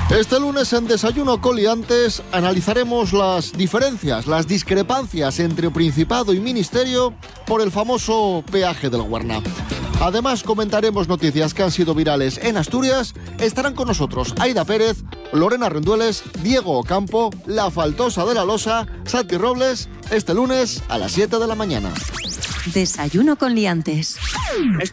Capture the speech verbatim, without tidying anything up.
Este lunes en Desayuno con Liantes analizaremos las diferencias, las discrepancias entre Principado y Ministerio por el famoso peaje del Guarna. Además comentaremos noticias que han sido virales en Asturias. Estarán con nosotros Aida Pérez, Lorena Rendueles, Diego Ocampo, La Faltosa de la Losa, Santi Robles, este lunes a las siete de la mañana. Desayuno con Liantes.